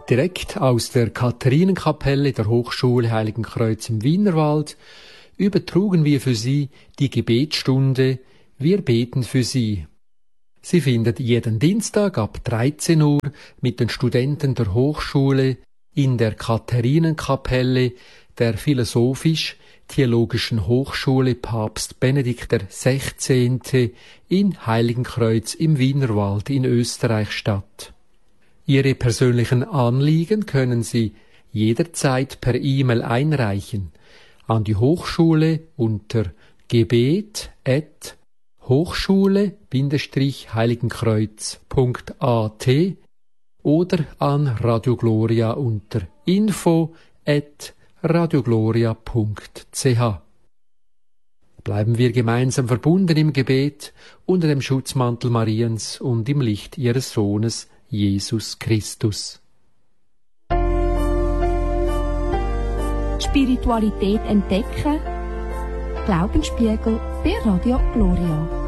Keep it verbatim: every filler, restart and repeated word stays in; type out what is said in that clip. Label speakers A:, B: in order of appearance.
A: Direkt aus der Katharinenkapelle der Hochschule Heiligenkreuz im Wienerwald übertrugen wir für Sie die Gebetsstunde Wir beten für Sie. Sie findet jeden Dienstag ab dreizehn Uhr mit den Studenten der Hochschule in der Katharinenkapelle der Philosophisch-Theologischen Hochschule Papst Benedikt der Sechzehnte in Heiligenkreuz im Wienerwald in Österreich statt. Ihre persönlichen Anliegen können Sie jederzeit per E-Mail einreichen an die Hochschule unter gebet at hochschule Bindestrich heiligenkreuz.at oder an Radio Gloria unter info at radiogloria punkt c h. Bleiben wir gemeinsam verbunden im Gebet unter dem Schutzmantel Mariens und im Licht ihres Sohnes Jesus Christus.
B: Spiritualität entdecken. Glaubensspiegel bei Radio Gloria.